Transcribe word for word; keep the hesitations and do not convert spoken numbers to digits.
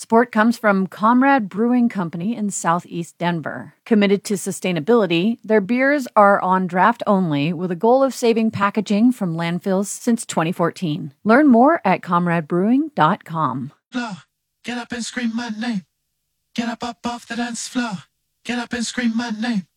Support comes from Comrade Brewing Company in Southeast Denver. Committed to sustainability, their beers are on draft only with a goal of saving packaging from landfills since twenty fourteen. Learn more at comrade brewing dot com. Get up and scream my name. Get up up off the dance floor. Get up and scream my name.